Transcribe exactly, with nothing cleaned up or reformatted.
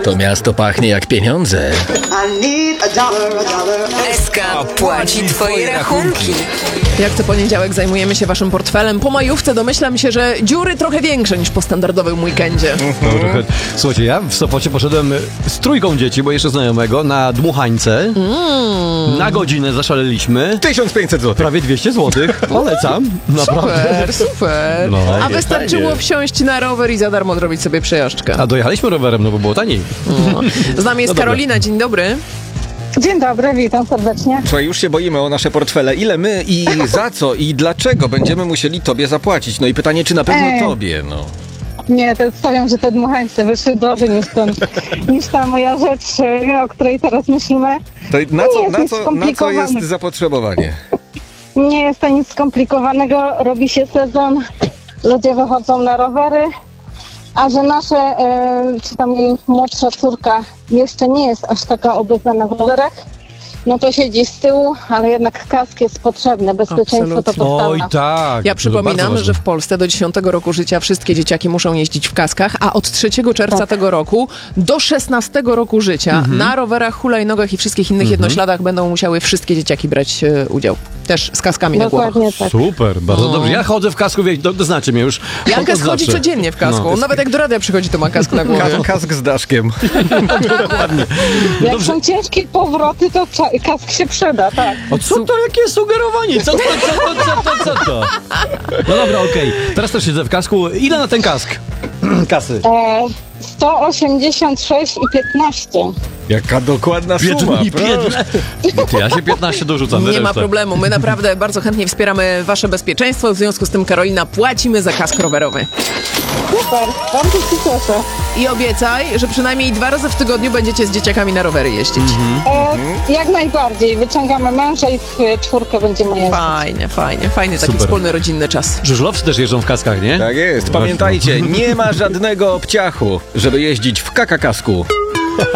To miasto pachnie jak pieniądze. S K płaci twoje rachunki. Jak co poniedziałek zajmujemy się waszym portfelem. Po majówce domyślam się, że dziury trochę większe niż po standardowym weekendzie. No, trochę. Słuchajcie, ja w Sopocie poszedłem z trójką dzieci, bo jeszcze znajomego, na dmuchańce. Mm. Na godzinę zaszaleliśmy. tysiąc pięćset złotych. Prawie dwieście złotych. Polecam. Naprawdę. Super, super. No. A Fajnie, wystarczyło fajnie. wsiąść na rower i za darmo zrobić sobie przejażdżkę. A dojechaliśmy rowerem, no bo było taniej. No. Z nami jest No dobra. Karolina, dzień dobry. Dzień dobry, witam serdecznie. Słuchaj, już się boimy o nasze portfele. Ile my i za co i dlaczego będziemy musieli tobie zapłacić? No i pytanie, czy na pewno Ej. tobie, no. Nie, to stawiam, że te dmuchańce wyszły drożej niż, ten, niż ta moja rzecz, e, o której teraz myślimy. To na Nie co, jest na nic co, na co skomplikowane. jest zapotrzebowanie? Nie jest to nic skomplikowanego, robi się sezon, ludzie wychodzą na rowery, a że nasze, e, czy tam jej młodsza córka jeszcze nie jest aż taka obytna na rowerach, no to siedzi z tyłu, ale jednak kask jest potrzebny, bezpieczeństwo to Absolutnie. Oj, podstawa. tak. Ja To bardzo przypominam, ważne. że w Polsce do dziesiątego roku życia wszystkie dzieciaki muszą jeździć w kaskach, a od trzeciego czerwca tego roku do szesnastego roku życia na rowerach, hulajnogach i wszystkich innych jednośladach będą musiały wszystkie dzieciaki brać e, udział. Też z kaskami na głowach. Dokładnie tak. Super, bardzo dobrze. Ja chodzę w kasku, wie, to, to znaczy mnie już. Janka To schodzi znaczy. codziennie w kasku. No. Nawet jak do radia przychodzi, to ma kask na głowie. Kask, kask z daszkiem. Jak Dobrze. są ciężkie powroty, to cza- kask się przyda, tak. O co to, jakie sugerowanie? Co to, co to, co to, co to? No dobra, okej. Teraz też siedzę w kasku. Ile na ten kask? Kasy. E, sto osiemdziesiąt sześć i piętnaście. Jaka dokładna suma, I proszę. piętnaście. Ja się piętnaście dorzucam. Nie ma resztę. problemu. My naprawdę bardzo chętnie wspieramy wasze bezpieczeństwo. W związku z tym, Karolina, płacimy za kask rowerowy. Super, bardzo się cieszę. I obiecaj, że przynajmniej dwa razy w tygodniu będziecie z dzieciakami na rowery jeździć. E, jak najbardziej. Wyciągamy męża i w e, czwórkę będziemy jeździć. Fajnie, fajnie, fajny taki Super. wspólny rodzinny czas. Żużlowcy też jeżdżą w kaskach, nie? Tak jest. Pamiętajcie, nie ma żadnego obciachu, żeby jeździć w kakakasku.